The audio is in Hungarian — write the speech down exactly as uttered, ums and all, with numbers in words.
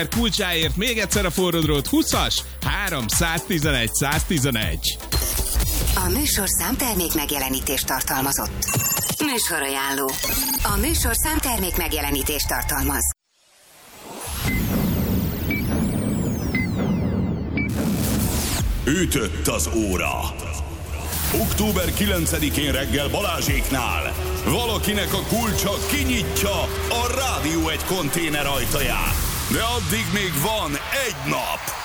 kulcsáért még egyszer a forrodrót húszas három száztizenegy száztizenegy. A műsor számtermék megjelenítést tartalmazott. Műsorajánló. A műsor számtermék megjelenítést tartalmaz. Ütött az óra. október kilencedikén reggel Balázséknál valakinek a kulcsa kinyitja a Rádió egy konténer ajtaját. De addig még van egy nap.